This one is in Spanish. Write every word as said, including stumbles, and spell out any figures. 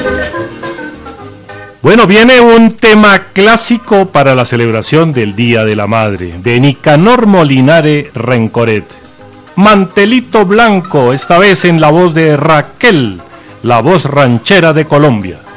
Bueno, viene un tema clásico para la celebración del Día de la Madre, de Nicanor Molinare Rencoret. Mantelito Blanco, esta vez en la voz de Raquel, la voz ranchera de Colombia.